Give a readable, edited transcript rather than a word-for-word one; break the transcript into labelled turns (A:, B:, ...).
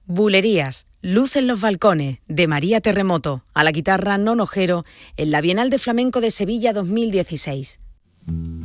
A: Bulerías, luz en los balcones, de María Terremoto, a la guitarra Nono Ojero, en la Bienal de Flamenco de Sevilla 2016.